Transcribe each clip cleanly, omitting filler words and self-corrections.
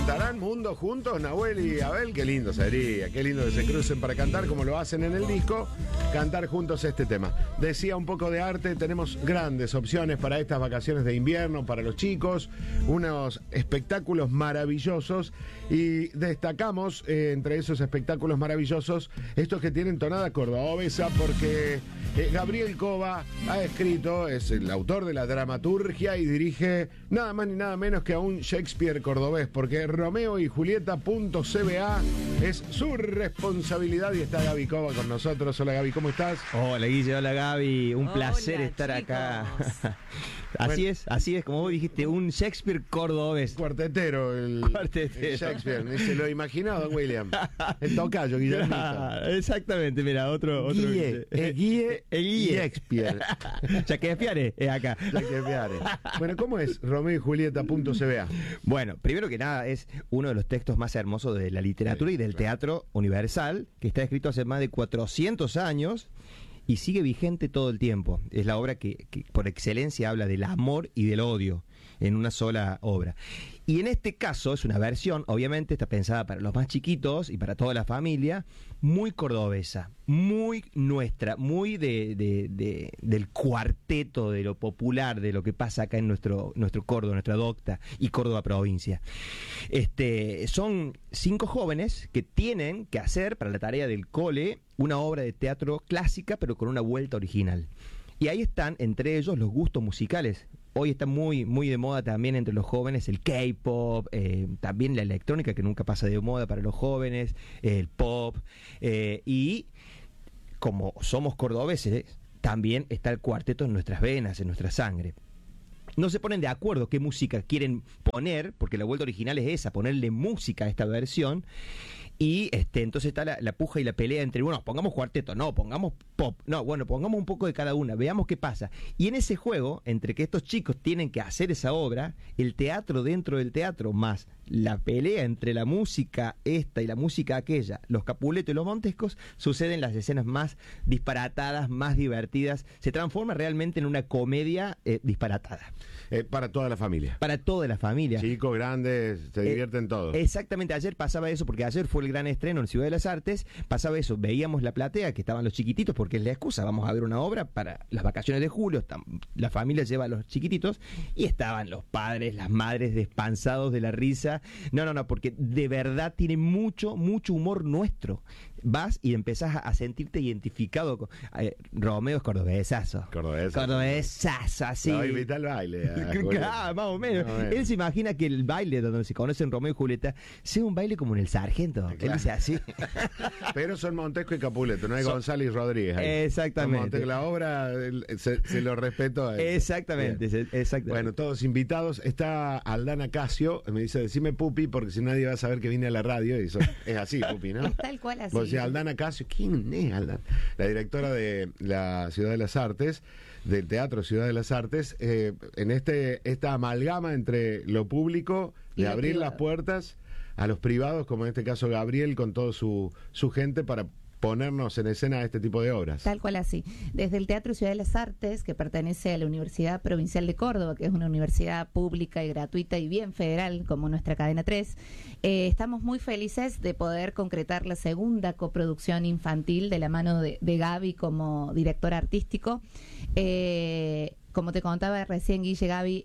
¿Cantarán Mundo juntos, Nahuel y Abel? Qué lindo sería, qué lindo que se crucen para cantar como lo hacen en el disco, cantar juntos este tema. Decía un poco de arte, tenemos grandes opciones para estas vacaciones de invierno, para los chicos, unos espectáculos maravillosos y destacamos entre esos espectáculos maravillosos estos que tienen tonada cordobesa porque Gabriel Cova ha escrito, es el autor de la dramaturgia y dirige nada más ni nada menos que a un Shakespeare cordobés, porque Romeo y Julieta.cba es su responsabilidad y está Gaby Cova con nosotros. Hola Gaby, ¿cómo estás? Hola Guille, hola Gaby, un placer Hola, estar chicos. acá. Así es, como vos dijiste, un Shakespeare cordobés. Cuartetero, el Shakespeare, ni se lo imaginado, don William. El tocayo, Guillermo. Exactamente, mira, otro Guille, Guille Shakespeare. Shakespeare es acá. Shakespeare. Bueno, ¿cómo es Romeo y Julieta.cba? Bueno, primero que nada es uno de los textos más hermosos de la literatura y del teatro universal, que está escrito hace más de 400 años y sigue vigente todo el tiempo. Es la obra que por excelencia habla del amor y del odio en una sola obra. Y en este caso es una versión, obviamente está pensada para los más chiquitos y para toda la familia, muy cordobesa, muy nuestra, muy del cuarteto, de lo popular, de lo que pasa acá en nuestro Córdoba, nuestra docta y Córdoba provincia. Son 5 jóvenes que tienen que hacer para la tarea del cole una obra de teatro clásica pero con una vuelta original. Y ahí están entre ellos los gustos musicales. Hoy está muy, muy de moda también entre los jóvenes el K-pop, también la electrónica que nunca pasa de moda para los jóvenes, el pop, y como somos cordobeses, también está el cuarteto en nuestras venas, en nuestra sangre. No se ponen de acuerdo qué música quieren poner, porque la vuelta original es esa, ponerle música a esta versión. Y entonces está la puja y la pelea entre, bueno, pongamos cuarteto, no, pongamos pop, no, bueno, pongamos un poco de cada una, veamos qué pasa. Y en ese juego, entre que estos chicos tienen que hacer esa obra, el teatro dentro del teatro, más la pelea entre la música esta y la música aquella, los Capuletos y los Montescos, suceden las escenas más disparatadas, más divertidas. Se transforma realmente en una comedia disparatada. Para toda la familia. Para toda la familia. Chicos, grandes, se divierten todos. Exactamente, ayer pasaba eso, porque ayer fue el gran estreno en Ciudad de las Artes, pasaba eso, veíamos la platea, que estaban los chiquititos, porque es la excusa, vamos a ver una obra para las vacaciones de julio, la familia lleva a los chiquititos, y estaban los padres, las madres despansados de la risa. No, porque de verdad tiene mucho, mucho humor nuestro. Vas y empezás a sentirte identificado con Romeo es cordobesazo. Cordobesazo, así. No, invita al baile. Claro, más o menos. Él se imagina que el baile donde se conocen Romeo y Julieta sea un baile como en El Sargento. Claro. Él dice así. Pero son Montesco y Capuleto, no hay González y Rodríguez ahí. Exactamente. La obra se lo respeto a él. Exactamente. Bueno, todos invitados. Está Aldana Casio, me dice, decime Pupi, porque si nadie va a saber que vine a la radio. Y eso es así, Pupi, ¿no? Es tal cual así. Vos decís, Aldana Casio, ¿quién es Aldana? La directora de la Ciudad de las Artes, del Teatro Ciudad de las Artes, en esta amalgama entre lo público, Y de lo abrir las privado. puertas a los privados, como en este caso Gabriel, con toda su gente para ponernos en escena este tipo de obras. Tal cual así. Desde el Teatro Ciudad de las Artes, que pertenece a la Universidad Provincial de Córdoba, que es una universidad pública y gratuita y bien federal, como nuestra cadena 3, estamos muy felices de poder concretar la segunda coproducción infantil de la mano de Gaby como director artístico. Como te contaba recién, Guille, Gaby,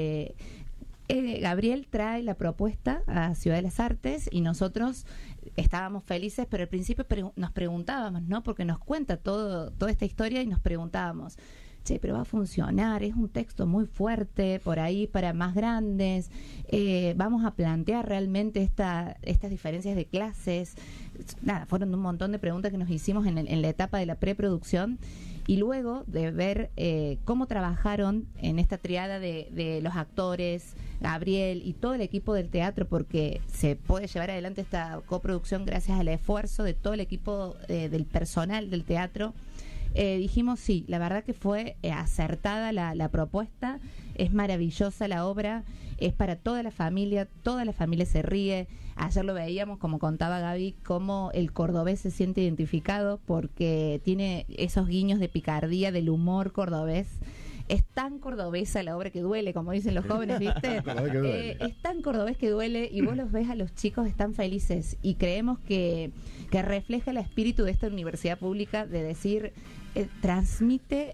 Gabriel trae la propuesta a Ciudad de las Artes y nosotros estábamos felices, pero al principio nos preguntábamos, ¿no? Porque nos cuenta toda esta historia y nos preguntábamos, che, pero va a funcionar, es un texto muy fuerte, por ahí para más grandes, vamos a plantear realmente estas diferencias de clases. Nada, fueron un montón de preguntas que nos hicimos en la etapa de la preproducción. Y luego de ver cómo trabajaron en esta triada de los actores, Gabriel y todo el equipo del teatro, porque se puede llevar adelante esta coproducción gracias al esfuerzo de todo el equipo del personal del teatro, dijimos sí, la verdad que fue acertada la propuesta, es maravillosa la obra, es para toda la familia se ríe. Ayer lo veíamos, como contaba Gaby, cómo el cordobés se siente identificado porque tiene esos guiños de picardía, del humor cordobés. es tan cordobesa la obra que duele, como dicen los jóvenes, ¿viste? Cordobés que duele. Es tan cordobés que duele y vos los ves a los chicos, están felices y creemos que refleja el espíritu de esta universidad pública de decir, transmite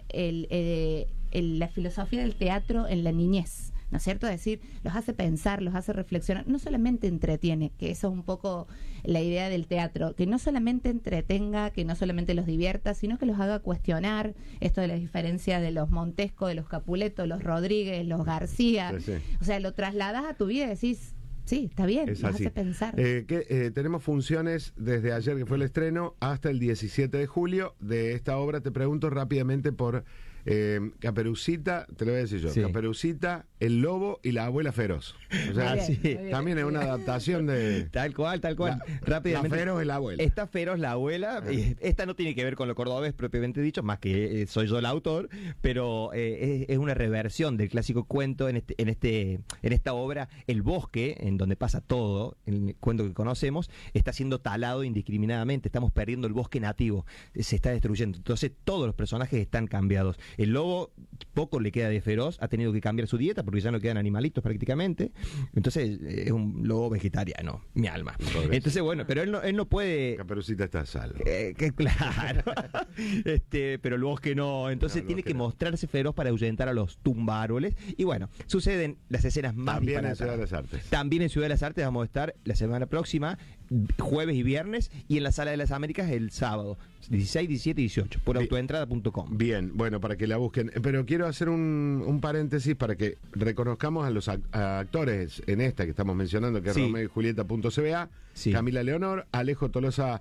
la filosofía del teatro en la niñez, ¿no es cierto? Es decir, los hace pensar, los hace reflexionar, no solamente entretiene, que eso es un poco la idea del teatro, que no solamente entretenga, que no solamente los divierta, sino que los haga cuestionar esto de la diferencia de los Montesco, de los Capuleto, los Rodríguez, los García. Sí. O sea, lo trasladas a tu vida y decís, sí, está bien, Es los así. hace pensar. Tenemos funciones desde ayer, que fue el estreno, hasta el 17 de julio de esta obra. Te pregunto rápidamente por Caperucita, te lo voy a decir yo, Sí. Caperucita, el lobo y la abuela feroz. O sea, Muy bien, sí. muy bien. también es una adaptación de... Tal cual. Rápidamente. La feroz es la abuela. Está feroz la abuela. Esta no tiene que ver con lo cordobés propiamente dicho, más que soy yo el autor, pero es una reversión del clásico cuento en esta obra. El bosque, en donde pasa todo, en el cuento que conocemos, está siendo talado indiscriminadamente. Estamos perdiendo el bosque nativo. Se está destruyendo. Entonces todos los personajes están cambiados. El lobo, poco le queda de feroz, ha tenido que cambiar su dieta porque ya no quedan animalitos prácticamente. Entonces es un lobo vegetariano, mi alma. Pobrecito. Entonces, bueno, pero él no puede. Caperucita está a salvo. Que claro. Pero el bosque no. Entonces No, el tiene bosque que no. mostrarse feroz para ahuyentar a los tumbaárboles. Y bueno, suceden las escenas más También en disparatadas. Ciudad de las Artes. También en Ciudad de las Artes vamos a estar la semana próxima, jueves y viernes, y en la Sala de las Américas el sábado, 16, 17 y 18, por autoentrada.com. Bien, bueno, para que la busquen. Pero quiero hacer un paréntesis para que reconozcamos a los actores en esta que estamos mencionando, que es Sí. Romeo y Julieta.cba, Sí. Camila Leonor, Alejo Tolosa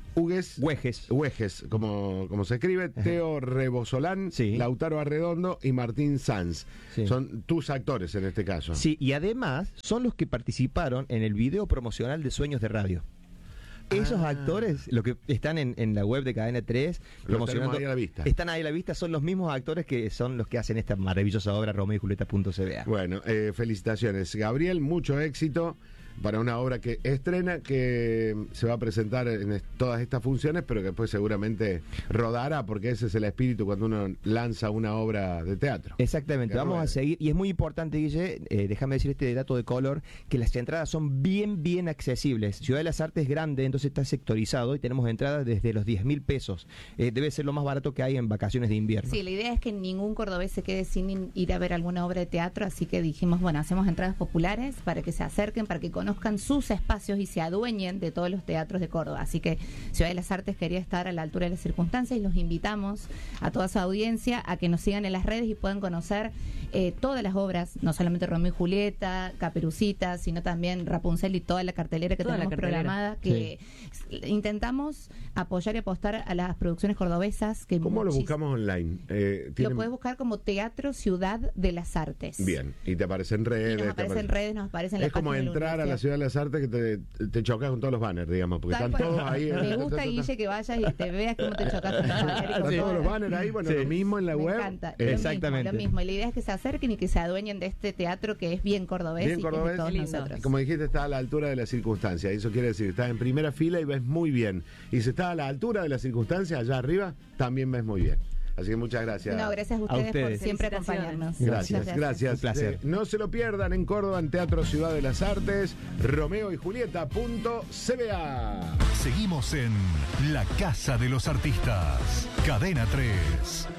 Huejes, como se escribe, Teo Rebosolán, Sí. Lautaro Arredondo y Martín Sanz. Sí. Son tus actores en este caso. Sí, y además son los que participaron en el video promocional de Sueños de Radio. Esos actores, los que están en la web de Cadena 3, tenemos ahí a la vista. están ahí a la vista, son los mismos actores que son los que hacen esta maravillosa obra Romeo y Julieta.cba. Bueno, felicitaciones. Gabriel, mucho éxito para una obra que estrena, que se va a presentar en todas estas funciones, pero que después seguramente rodará, porque ese es el espíritu cuando uno lanza una obra de teatro. Exactamente, Que vamos ruede. a seguir, y es muy importante, Guille, déjame decir este dato de color, que las entradas son bien accesibles. Ciudad de las Artes es grande, entonces está sectorizado y tenemos entradas desde los 10.000 pesos. Debe ser lo más barato que hay en vacaciones de invierno. Sí, la idea es que ningún cordobés se quede sin ir a ver alguna obra de teatro, así que dijimos, bueno, hacemos entradas populares para que se acerquen, para que conozcan sus espacios y se adueñen de todos los teatros de Córdoba. Así que Ciudad de las Artes quería estar a la altura de las circunstancias y los invitamos a toda su audiencia a que nos sigan en las redes y puedan conocer todas las obras, no solamente Romeo y Julieta, Caperucita, sino también Rapunzel y toda la cartelera que Toda la tenemos cartelera. programada, que intentamos apoyar y apostar a las producciones cordobesas. Que ¿Cómo lo muchis- buscamos online? Lo ¿Tienen- puedes buscar como Teatro Ciudad de las Artes. Bien, y te aparecen redes. Y nos te aparece en aparece- redes, nos aparece en la Es como página de entrar a la Ciudad de las Artes que te chocas con todos los banners, digamos, porque Tal están cual. todos ahí. Me gusta, Guille, que vayas y te veas cómo te chocas con los banners. y con Están todo. todos los banners ahí, bueno, Sí. lo mismo en la Me web. encanta. Exactamente. Lo mismo. Y la idea es que se acerquen y que se adueñen de este teatro que es bien cordobés Bien y que es cordobés. de todos Qué lindo. nosotros. Como dijiste, está a la altura de las circunstancias. Eso quiere decir, estás en primera fila y ves muy bien. Y si estás a la altura de las circunstancias, allá arriba, también ves muy bien. Así que muchas gracias. No, gracias a ustedes, por ustedes. siempre Felicitaciones. acompañarnos. Gracias, Muchas gracias. Un placer. No se lo pierdan en Córdoba, en Teatro Ciudad de las Artes, Romeo y Julieta.cba. Seguimos en La Casa de los Artistas. Cadena 3.